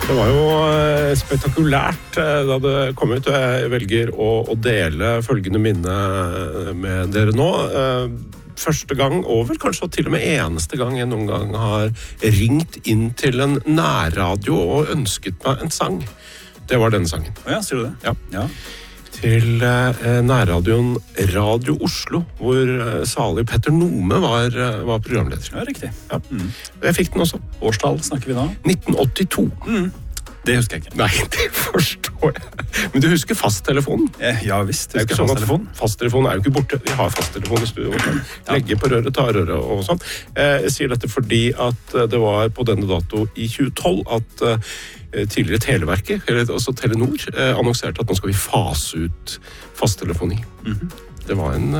Det var jo spektakulært da det kom ut. Jeg velger å dele følgende minne med dere nå. Første gang, og vel kanskje til og med eneste gang jeg noen gang har ringt inn til en nærradio og ønsket meg en sang. Det var denne sangen. Ja, sier du det? Ja. Til nærradioen Radio Oslo, hvor salig Petter Nome var programleder. Ja, riktig. Ja. Jeg fikk den også. Årstall snakker vi da? 1982. Det husker jeg ikke. Nei, det forstår jeg. Men du husker fasttelefonen? Ja visst, Det er jo ikke sånn at fasttelefonen er jo ikke borte. Vi har fasttelefon i studio. Legge på røret, ta røret og sånn. Jeg sier dette fordi at det var på denne dato i 2012 at tidligere Televerket, eller altså Telenor, annonserte at nå skal vi fase ut fasttelefoni. Det var en...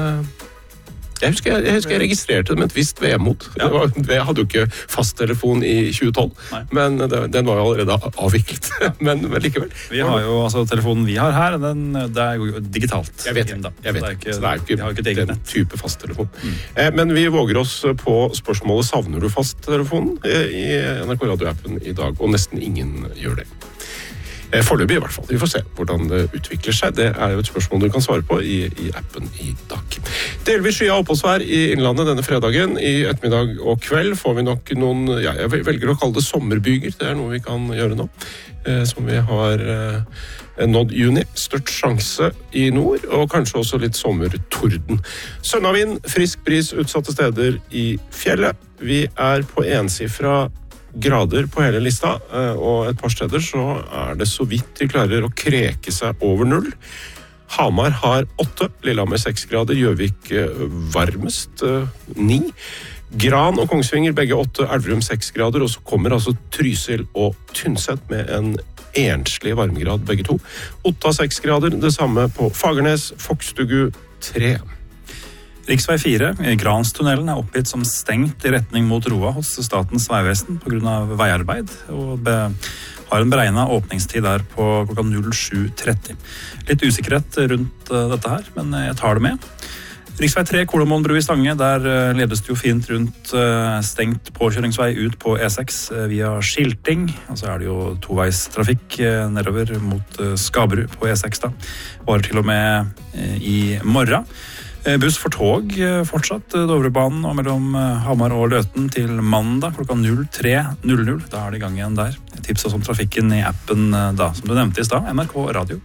Jeg husker jeg registrerte det med et visst vemod. Ja. Jeg hadde jo ikke fasttelefon i 2012, men den var jo allerede avviklet. men likevel. Vi har jo, altså telefonen vi har her, det er jo digitalt. Jeg vet det. Så det er jo ikke den type fasttelefon. Men vi våger oss på spørsmålet savner du fasttelefonen i NRK Radio-appen i dag, og nesten ingen gjør det. Foreløpig i hvert fall. Vi får se hvordan det utvikler seg. Det er jo et spørsmål du kan svare på i appen i dag. Delvis skyet oppholdsvær i Innlandet denne fredagen. I ettermiddag og kveld får vi nok noen, jeg velger å kalle det sommerbyger. Det er noe vi kan gjøre nå. Som vi har nådd juni. Størst sjanse i nord, og kanskje også litt sommertorden. Sønnavind, frisk bris utsatte steder i fjellet. Vi er på ensifra grader på hele lista, og et par steder så er det så vidt de klarer å kreke seg over 0. Hamar har 8, Lillehammer 6 grader, Gjøvik varmest 9. Gran og Kongsvinger begge 8, Elverum 6 grader, og så kommer altså Trysil og Tynset med en enslig varmegrad begge to. Otta 6 grader, det samme på Fagernes, Fokstugu 3. Riksvei 4, Granstunnelen er oppgitt som stengt i retning mot Roa hos Statens vegvesen på grunn av veiarbeid, og har en beregnet åpningstid der på klokka 07.30. Litt usikkerhet rundt dette her, men jeg tar det med. Riksvei 3, Kolomoen bru i Stange, der ledes det jo fint rundt stengt påkjøringsvei ut på E6 via skilting, og så er det jo toveistrafikk nedover mot Skabru på E6 da. Varer til og med i morgen. Buss for tog fortsatt, Dovrebanen og mellom Hamar og Løten til mandag klokka 03.00. Da er det i gang igjen der. Tips oss om trafikken i appen da, som du nevnte i stad, NRK Radio.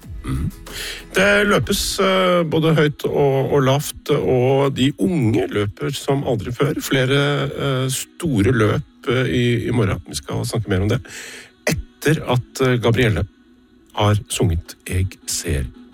Det løpes både høyt og lavt, og de unge løper som aldri før. Flere store løp i morgen. Vi skal snakke mer om det. Etter at Gabrielle har sunget «Jeg ser